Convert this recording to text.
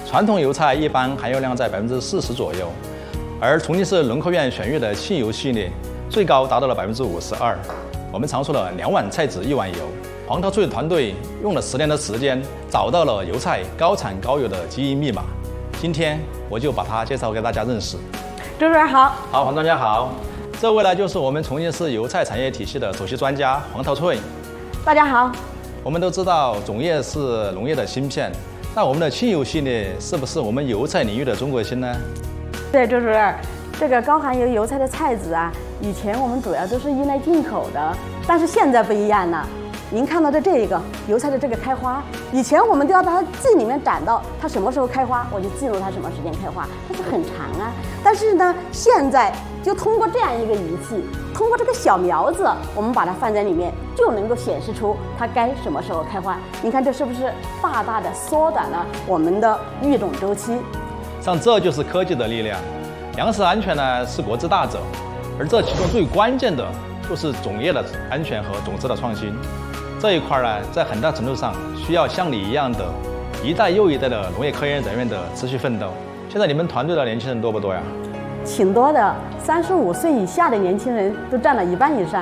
传统油菜一般含油量在40%左右，而重庆市农科院选育的庆油系列最高达到了52%。我们常说的2碗菜籽1碗油，黄桃脆团队用了10年的时间，找到了油菜高产高油的基因密码。今天我就把它介绍给大家认识。 周主任好。 好，黄专家好。这位呢就是我们重庆市油菜产业体系的首席专家黄桃脆。 大家好。 我们都知道种业是农业的芯片，那我们的庆油系列是不是我们油菜领域的中国芯呢？ 对，周主任，这个高含油油菜的菜籽啊，以前我们主要都是依赖进口的，但是现在不一样了。您看到的这一个油菜的这个开花，以前我们都要把它记里面攒到它什么时候开花，我就记录它什么时间开花，它是很长啊。但是呢，现在就通过这样一个仪器，通过这个小苗子，我们把它放在里面，就能够显示出它该什么时候开花。你看这是不是大大的缩短了我们的育种周期？ 像这就是科技的力量。粮食安全呢是国之大责，而这其中最关键的就是种业的安全和种子的创新。这一块呢，在很大程度上需要像你一样的一代又一代的农业科研人员的持续奋斗。现在你们团队的年轻人多不多呀？ 挺多的，35岁以下的年轻人都占了1半以上。